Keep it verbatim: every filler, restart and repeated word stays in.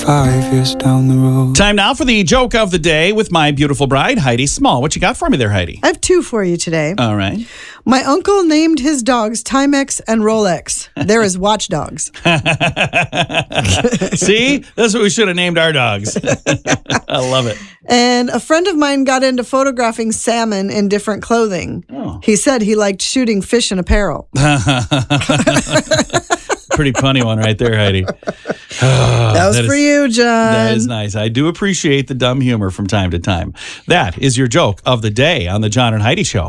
Five years down the road. Time now for the joke of the day with my beautiful bride, Heidi Small. What you got for me there, Heidi? I have two for you today. All right. My uncle named his dogs Timex and Rolex. They're his watchdogs. See? That's what we should have named our dogs. I love it. And a friend of mine got into photographing salmon in different clothing. Oh. He said he liked shooting fish in apparel. Pretty funny one right there, Heidi. Oh, that was that for is, you, John. That is nice. I do appreciate the dumb humor from time to time. That is your joke of the day on the John and Heidi Show.